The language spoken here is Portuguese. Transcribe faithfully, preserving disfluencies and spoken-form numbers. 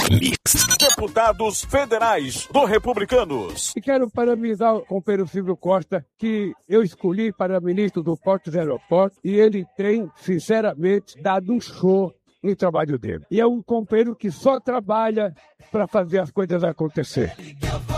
Mix. Deputados federais do Republicanos. E quero parabenizar o companheiro Silvio Costa, que eu escolhi para ministro do Portos e Aeroportos, e ele tem, sinceramente, dado um show no trabalho dele. E é um companheiro que só trabalha para fazer as coisas acontecer.